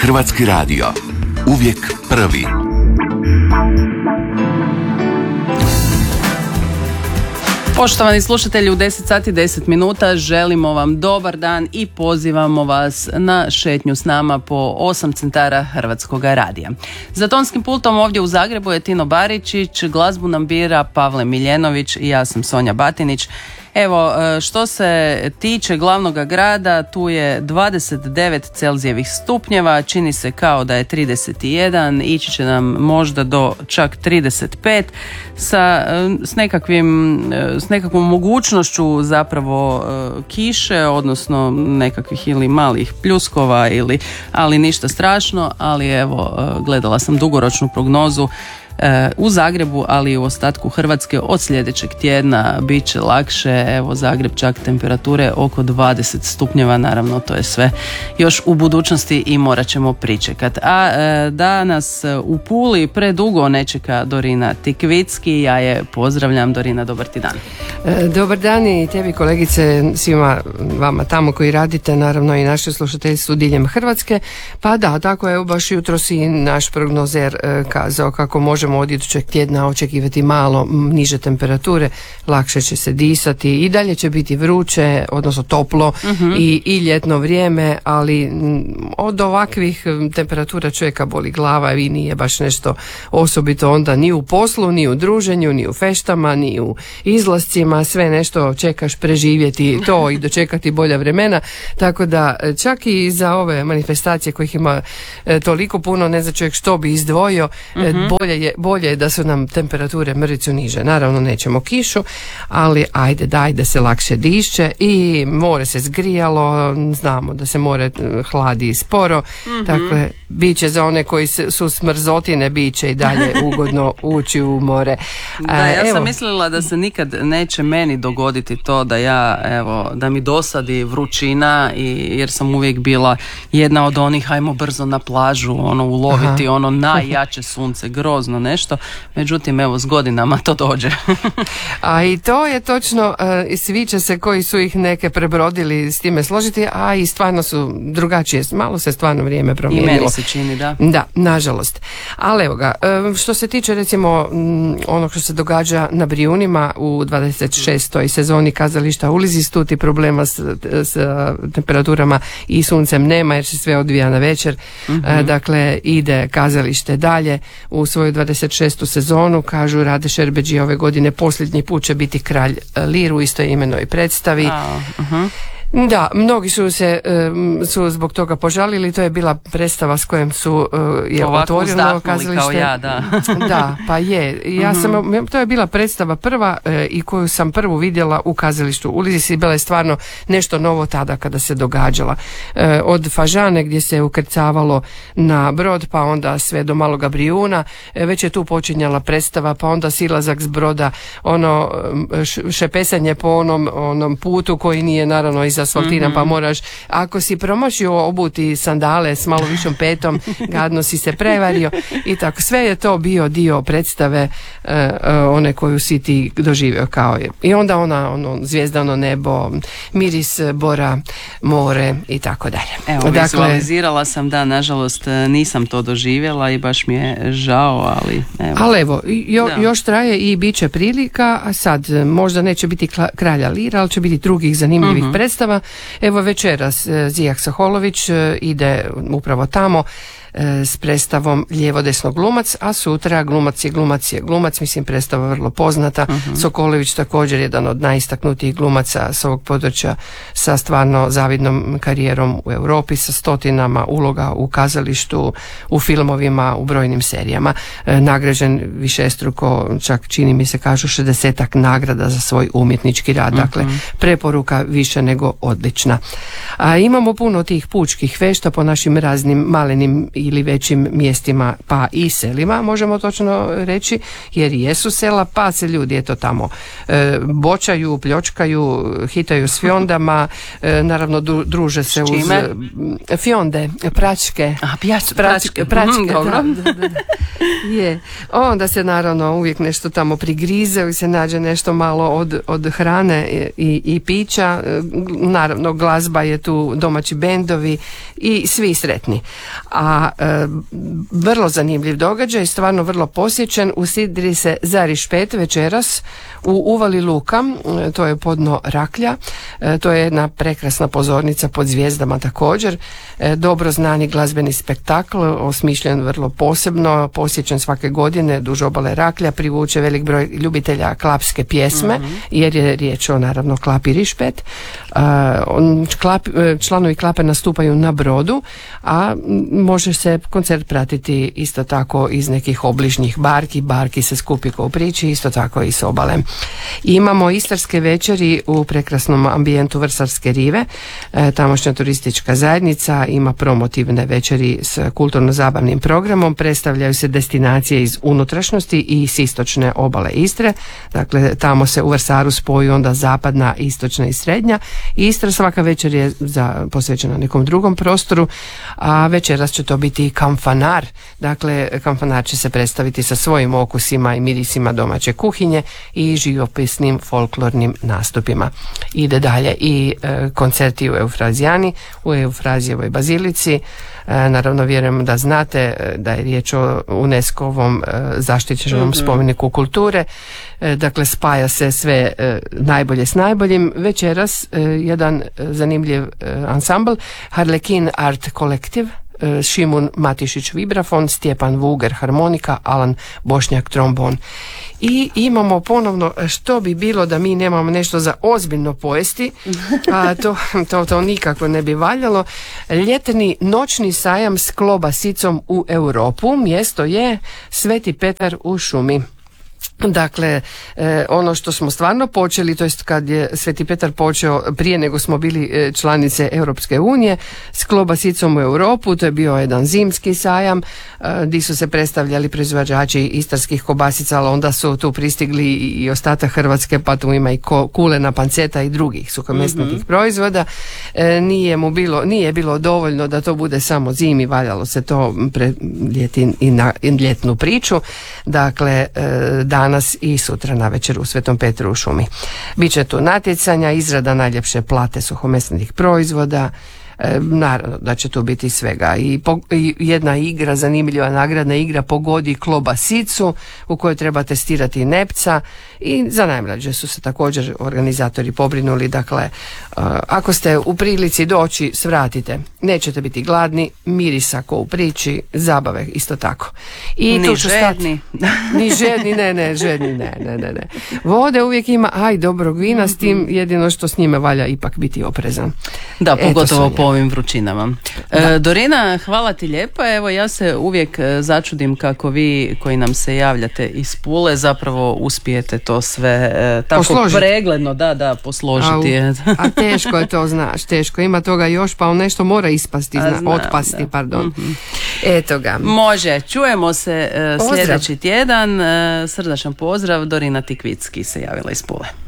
Hrvatski radio. Uvijek prvi. Poštovani slušatelji, u 10 sati 10 minuta želimo vam dobar dan i pozivamo vas na šetnju s nama po 8 centara Hrvatskog radija. Za tonskim pultom ovdje u Zagrebu je Tino Baričić, glazbu nam bira Pavle Miljenović i ja sam Sonja Batinić. Evo, što se tiče glavnog grada, tu je 29 Celzijevih stupnjeva, čini se kao da je 31, ići će nam možda do čak 35 s nekakvom mogućnošću zapravo kiše, odnosno nekakvih ili malih pljuskova, ali ništa strašno, ali evo, gledala sam dugoročnu prognozu u Zagrebu, ali i u ostatku Hrvatske od sljedećeg tjedna bit će lakše. Evo, Zagreb čak temperature oko 20 stupnjeva, naravno to je sve još u budućnosti i morat ćemo pričekati. A da nas u Puli predugo ne čeka Dorina Tikvicki, ja je pozdravljam. Dorina, dobar ti dan. Dobar dan i tebi, kolegice, svima vama tamo koji radite, naravno i naše slušateljstvo diljem Hrvatske. Pa da, tako je, baš jutros i naš prognozer kazao kako možemo od idućeg tjedna očekivati malo niže temperature, lakše će se disati, i dalje će biti vruće, odnosno toplo i ljetno vrijeme, ali od ovakvih temperatura čovjeka boli glava i nije baš nešto osobito onda ni u poslu, ni u druženju, ni u feštama, ni u izlascima, sve nešto čekaš preživjeti to i dočekati bolja vremena, tako da čak i za ove manifestacije kojih ima toliko puno, ne zna čovjek što bi izdvojio, bolje je da su nam temperature mrvicu niže. Naravno nećemo kišu, ali daj da se lakše diše, i more se zgrijalo, znamo da se more hladi sporo, dakle bit će za one koji su smrzotine, bit će i dalje ugodno ući u more. Da, sam mislila da se nikad neće meni dogoditi to da mi dosadi vrućina, jer sam uvijek bila jedna od onih ajmo brzo na plažu, uloviti ono najjače sunce, grozno nešto, međutim evo s godinama to dođe. A i to je točno, svi će se koji su ih neke prebrodili s time složiti, a i stvarno su drugačije, malo se stvarno vrijeme promijenilo. I meni se čini, da. Da, nažalost. Ali evo ga, što se tiče recimo onog što se događa na Brijunima u 26. sezoni kazališta Ulizis, tu ti problema s temperaturama i suncem nema, jer se sve odvija na večer. Dakle, ide kazalište dalje u svoju 26. sezonu, kažu Rade Šerbedžije ove godine posljednji put će biti Kralj Lir u istoimenoj predstavi. Da, mnogi su zbog toga požalili, to je bila predstava s kojom je otvorilo kazalište. Kao ja, da. Da, pa je. To je bila predstava prva i koju sam prvu vidjela u kazalištu Ulizis, i bila je stvarno nešto novo tada kada se događala. Od Fažane gdje se ukrcavalo na brod, pa onda sve do Maloga Brijuna, već je tu počinjala predstava, pa onda silazak s broda, šepesanje po onom putu koji nije naravno asfaltiran, pa moraš, ako si promašio obuti sandale s malo višom petom, gadno si se prevario i tako. Sve je to bio dio predstave one koju si ti doživio kao je. I onda zvijezdano nebo, miris bora, more i tako dalje. Evo, vizualizirala sam da, nažalost, nisam to doživjela i baš mi je žao, ali evo. Ali evo, još traje i bit će prilika, a sad možda neće biti Kralja Lira, ali će biti drugih zanimljivih predstava. Evo večeras Zijak Saholović ide upravo tamo s predstavom Lijevo desno glumac, a sutra Glumac je glumac, mislim predstava vrlo poznata. Sokolović također jedan od najistaknutijih glumaca s ovog područja, sa stvarno zavidnom karijerom u Europi, sa stotinama uloga u kazalištu, u filmovima, u brojnim serijama, nagrađen višestruko, čak čini mi se kažu 60-ak nagrada za svoj umjetnički rad, dakle preporuka više nego odlična. A imamo puno tih pučkih fešta po našim raznim malenim ili većim mjestima pa i selima, možemo točno reći, jer jesu sela, pa se ljudi eto tamo bočaju, pljočkaju, hitaju s fjondama, naravno druže se uz fjonde, pračke. Pračke. Da. Je. Onda se naravno uvijek nešto tamo prigrize i se nađe nešto malo od hrane i pića. Naravno glazba je tu, domaći bendovi i svi sretni. A vrlo zanimljiv događaj, stvarno vrlo posjećen, usidri se za Rišpet večeras u uvali Luka, to je podno Raklja, to je jedna prekrasna pozornica pod zvijezdama također, dobro znani glazbeni spektakl, osmišljen vrlo posebno, posjećen svake godine duž obale Raklja, privuče velik broj ljubitelja klapske pjesme, jer je riječ o naravno klapi Rišpet. Članovi klape nastupaju na brodu, a može se koncert pratiti isto tako iz nekih obližnjih barki se skupi ko u priči, isto tako i s obale. Imamo istarske večeri u prekrasnom ambijentu Vrsarske rive, tamošnja turistička zajednica ima promotivne večeri s kulturno-zabavnim programom, predstavljaju se destinacije iz unutrašnjosti i s istočne obale Istre, dakle tamo se u Vrsaru spoju onda zapadna, istočna i srednja. Istra svaka večer je posvećena nekom drugom prostoru, a večeras će to biti kamfanar, dakle kamfanar će se predstaviti sa svojim okusima i mirisima domaće kuhinje i živopisnim folklornim nastupima. Ide dalje i koncerti u Eufrazijani, u Eufrazijevoj bazilici. Naravno vjerujem da znate da je riječ o UNESCO-ovom zaštićenom spomeniku kulture, dakle spaja se sve najbolje s najboljim. Večeras jedan zanimljiv ansambl, Harlekin Art Collective, Šimun Matišić vibrafon, Stjepan Vuger harmonika, Alan Bošnjak trombon. I imamo ponovno što bi bilo da mi nemamo nešto za ozbiljno pojesti, a to nikako ne bi valjalo. Ljetni noćni sajam s klobasicom u Europu, mjesto je Sveti Petar u šumi. Dakle, ono što smo stvarno počeli, to jest kad je Sveti Petar počeo prije nego smo bili članice Europske unije, s klobasicom u Europu, to je bio jedan zimski sajam gdje su se predstavljali proizvođači istarskih kobasica, ali onda su tu pristigli i ostatak Hrvatske, pa tu ima i kulena, panceta i drugih suhomesnatih proizvoda. Nije bilo dovoljno da to bude samo zimi, valjalo se to predljeti i na ljetnu priču. Dakle, danas i sutra navečer u Svetom Petru u šumi. Biće tu natjecanja, izrada najljepše plate suhomesnanih proizvoda, naravno da će tu biti svega i jedna igra, zanimljiva nagradna igra Pogodi klobasicu u kojoj treba testirati nepca i za najmlađe su se također organizatori pobrinuli, dakle ako ste u prilici doći svratite, nećete biti gladni, mirisa ko u priči, zabave isto tako. I ni žedni. Ni žedni, ne. Vode uvijek ima, dobrog vina, s tim jedino što s njime valja ipak biti oprezan. Da, pogotovo po ovim vrućinama. Dorina, hvala ti lijepo. Evo, ja se uvijek začudim kako vi koji nam se javljate iz Pule zapravo uspijete to sve tako posložiti. Pregledno, posložiti. A teško je to, znaš, teško. Ima toga još, pa on nešto mora ispasti, otpasti, pardon. Eto ga. Može, čujemo se sljedeći tjedan. Srdačan pozdrav, Dorina Tikvicki se javila iz Pule.